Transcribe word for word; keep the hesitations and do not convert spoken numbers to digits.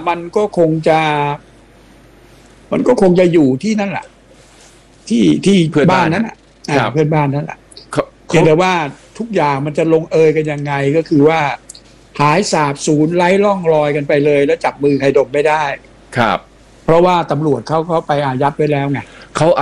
มันก็คงจะ มันก็คงจะอยู่ที่นั่นแหละที่ที่บ้านนั้นอ่ะเพื่อนบ้านนั่นแหละเห็นแต่ว่าทุกอย่างมันจะลงเอยกันยังไงก็คือว่าหายสาบสูญไร้ร่องรอยกันไปเลยแล้วจับมือใครดมไม่ได้ครับเพราะว่าตำรวจเขาเขาไปอายัดไว้แล้วไงเขา